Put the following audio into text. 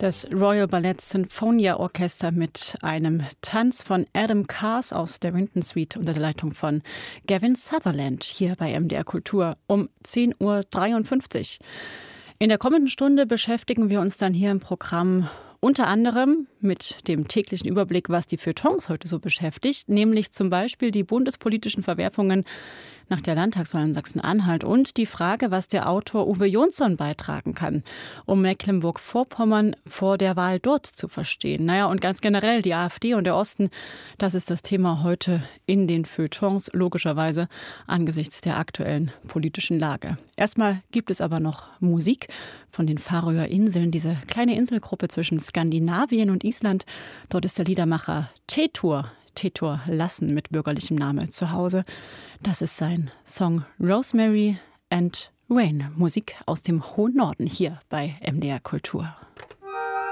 Das Royal Ballet Sinfonia Orchester mit einem Tanz von Adam Kars aus der Winton Suite unter der Leitung von Gavin Sutherland hier bei MDR Kultur um 10:53 Uhr. In der kommenden Stunde beschäftigen wir uns dann hier im Programm unter anderem mit dem täglichen Überblick, was die Feuilletons heute so beschäftigt, nämlich zum Beispiel die bundespolitischen Verwerfungen nach der Landtagswahl in Sachsen-Anhalt und die Frage, was der Autor Uwe Jonsson beitragen kann, um Mecklenburg-Vorpommern vor der Wahl dort zu verstehen. Naja, und ganz generell die AfD und der Osten, das ist das Thema heute in den Feuilletons, logischerweise angesichts der aktuellen politischen Lage. Erstmal gibt es aber noch Musik von den Färöer Inseln, diese kleine Inselgruppe zwischen Skandinavien und Island. Dort ist der Liedermacher Teitur Lassen mit bürgerlichem Namen zu Hause. Das ist sein Song Rosemary and Rain. Musik aus dem hohen Norden hier bei MDR Kultur.